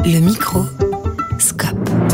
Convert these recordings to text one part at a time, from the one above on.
Le micro Scope.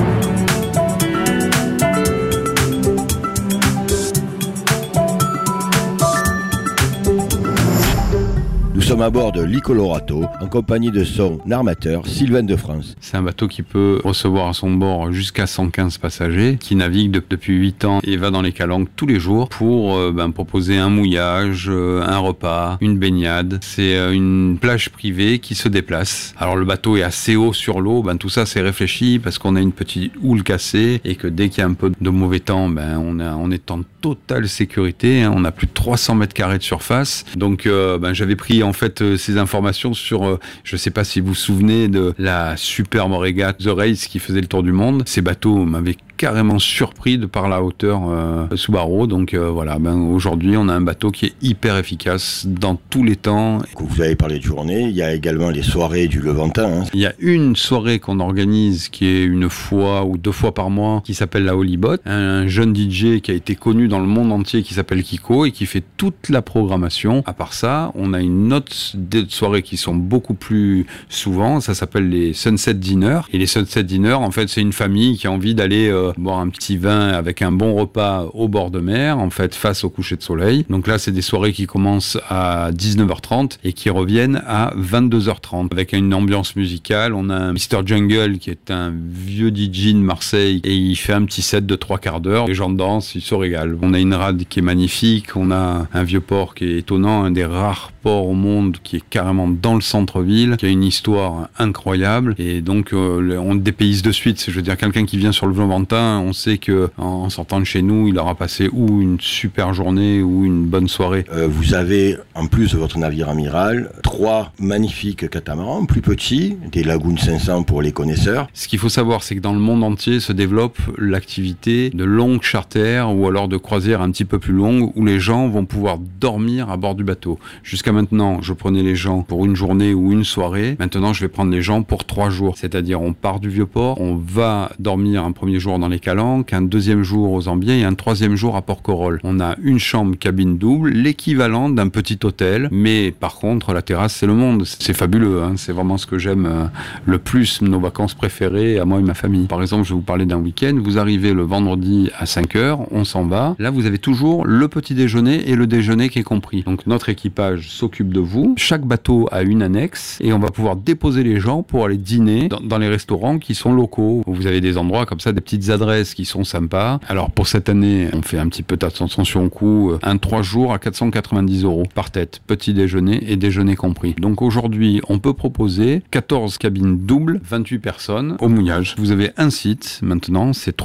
Nous sommes à bord de l'Icolorato en compagnie de son armateur Sylvain de France. C'est un bateau qui peut recevoir à son bord jusqu'à 115 passagers, qui navigue depuis 8 ans et va dans les calanques tous les jours pour proposer un mouillage, un repas, une baignade. C'est une plage privée qui se déplace. Alors le bateau est assez haut sur l'eau, tout ça c'est réfléchi parce qu'on a une petite houle cassée et que dès qu'il y a un peu de mauvais temps, on est en totale sécurité. On a plus de 300 mètres carrés de surface. Donc j'avais pris en fait ces informations sur, je sais pas si vous vous souvenez de la superbe régate The Race qui faisait le tour du monde. Ces bateaux m'avaient carrément surpris de par la hauteur Subaru. Donc aujourd'hui on a un bateau qui est hyper efficace dans tous les temps. Vous avez parlé de journée, il y a également les soirées du Levantin. Il y a une soirée qu'on organise qui est une fois ou 2 fois par mois qui s'appelle la Holybot. Un jeune DJ qui a été connu dans le monde entier qui s'appelle Kiko et qui fait toute la programmation. À part ça, on a une autre soirée qui sont beaucoup plus souvent. Ça s'appelle les Sunset Dinner. Et les Sunset Dinner, en fait, c'est une famille qui a envie d'aller boire un petit vin avec un bon repas au bord de mer, en fait, face au coucher de soleil. Donc là, c'est des soirées qui commencent à 19h30 et qui reviennent à 22h30 avec une ambiance musicale. On a un Mr Jungle qui est un vieux DJ de Marseille et il fait un petit set de 3/4 d'heure. Les gens dansent, ils se régalent. On a une rade qui est magnifique. On a un vieux port qui est étonnant, un des rares ports au monde qui est carrément dans le centre-ville, qui a une histoire incroyable. Et donc, on dépayse de suite. Je veux dire, quelqu'un qui vient sur le Levantin, on sait que en sortant de chez nous, il aura passé ou une super journée ou une bonne soirée. Vous avez, en plus de votre navire amiral, 3 magnifiques catamarans, plus petits, des Lagoon 500 pour les connaisseurs. Ce qu'il faut savoir, c'est que dans le monde entier se développe l'activité de longues charters ou alors de croisières un petit peu plus longues où les gens vont pouvoir dormir à bord du bateau. Jusqu'à maintenant, je prenais les gens pour une journée ou une soirée. Maintenant, je vais prendre les gens pour 3 jours. C'est-à-dire, on part du Vieux-Port, on va dormir un premier jour dans les calanques, un deuxième jour aux Ambiers et un troisième jour à Porquerolles. On a une chambre cabine double, l'équivalent d'un petit hôtel, mais par contre, la terrasse, c'est le monde. C'est fabuleux, c'est vraiment ce que j'aime le plus, nos vacances préférées à moi et ma famille. Par exemple, je vais vous parler d'un week-end, vous arrivez le vendredi à 5h, on s'en va. Là, vous avez toujours le petit déjeuner et le déjeuner qui est compris. Donc, notre équipage s'occupe de vous. Chaque bateau a une annexe et on va pouvoir déposer les gens pour aller dîner dans les restaurants qui sont locaux. Vous avez des endroits comme ça, des petites adresses qui sont sympas. Alors pour cette année, on fait un petit peu d'attention au coût. Un 3 jours à 490 € par tête. Petit déjeuner et déjeuner compris. Donc aujourd'hui, on peut proposer 14 cabines doubles, 28 personnes au mouillage. Vous avez un site maintenant, c'est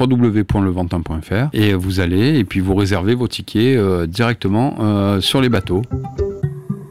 www.levantin.fr et vous allez et puis vous réservez vos tickets directement sur les bateaux.